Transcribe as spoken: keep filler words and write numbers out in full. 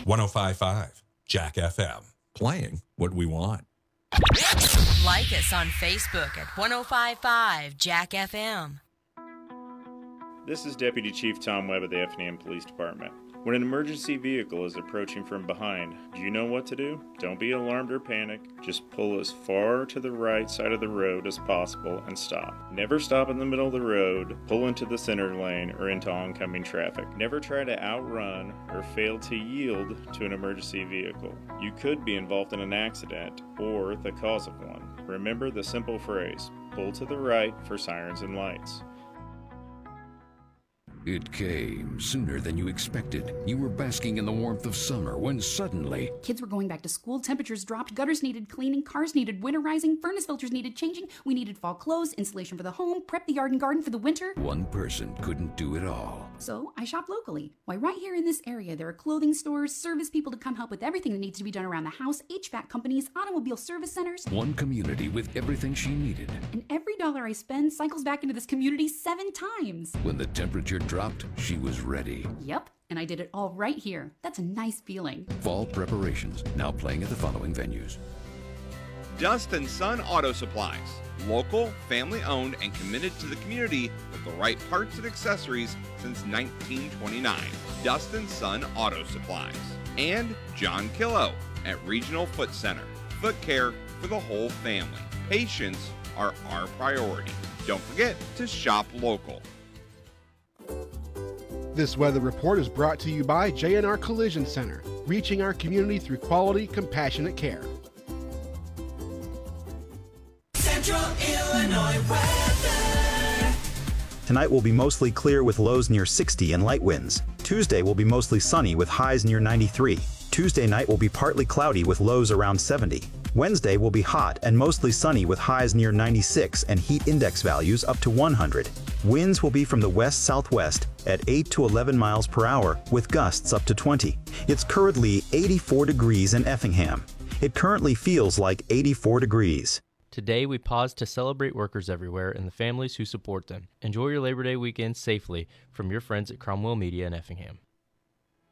one oh five point five Jack F M. Playing what we want. Like us on Facebook at one oh five point five Jack F M. This is Deputy Chief Tom Webb of the Effingham Police Department. When an emergency vehicle is approaching from behind, do you know what to do? Don't be alarmed or panic. Just pull as far to the right side of the road as possible and stop. Never stop in the middle of the road, pull into the center lane, or into oncoming traffic. Never try to outrun or fail to yield to an emergency vehicle. You could be involved in an accident or the cause of one. Remember the simple phrase, pull to the right for sirens and lights. It came sooner than you expected. You were basking in the warmth of summer when suddenly... Kids were going back to school, temperatures dropped, gutters needed cleaning, cars needed winterizing, furnace filters needed changing, we needed fall clothes, insulation for the home, prep the yard and garden for the winter. One person couldn't do it all. So I shopped locally. Why, right here in this area, there are clothing stores, service people to come help with everything that needs to be done around the house, H V A C companies, automobile service centers. One community with everything she needed. And every dollar I spend cycles back into this community seven times. When the temperature dropped, she was ready. Yep, and I did it all right here. That's a nice feeling. Fall preparations, now playing at the following venues. Dust and Son Auto Supplies. Local, family-owned, and committed to the community with the right parts and accessories since nineteen twenty-nine. Dust and Son Auto Supplies. And John Killo at Regional Foot Center. Foot care for the whole family. Patients are our priority. Don't forget to shop local. This weather report is brought to you by J N R Collision Center, reaching our community through quality, compassionate care. Central Illinois weather. Tonight will be mostly clear with lows near sixty and light winds. Tuesday will be mostly sunny with highs near ninety-three. Tuesday night will be partly cloudy with lows around seventy. Wednesday will be hot and mostly sunny with highs near ninety-six and heat index values up to one hundred. Winds will be from the west-southwest at eight to eleven miles per hour with gusts up to twenty. It's currently eighty-four degrees in Effingham. It currently feels like eighty-four degrees. Today, we pause to celebrate workers everywhere and the families who support them. Enjoy your Labor Day weekend safely from your friends at Cromwell Media in Effingham.